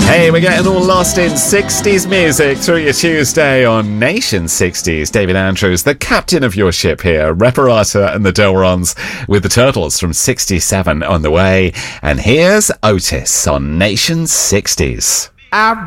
Hey, we're getting all lost in 60s music through your Tuesday on Nation 60s. David Andrews, the captain of your ship here, Reparata and the Delrons with the Turtles from 67 on the way. And here's Otis on Nation 60s. I